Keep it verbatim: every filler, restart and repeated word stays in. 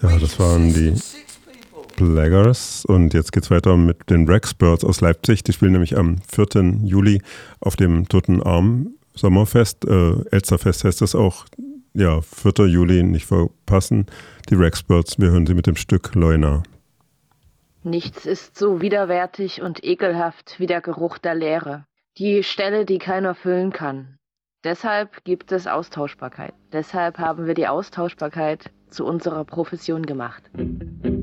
Ja, das waren die Plaggers und jetzt geht's weiter mit den Rexbirds aus Leipzig. Die spielen nämlich am vierten Juli auf dem Toten Arm Sommerfest. Äh, Elsterfest heißt das auch. Ja, vierten Juli, nicht verpassen. Die Rexbirds, wir hören sie mit dem Stück Leuna. Nichts ist so widerwärtig und ekelhaft wie der Geruch der Leere. Die Stelle, die keiner füllen kann. Deshalb gibt es Austauschbarkeit. Deshalb haben wir die Austauschbarkeit zu unserer Profession gemacht.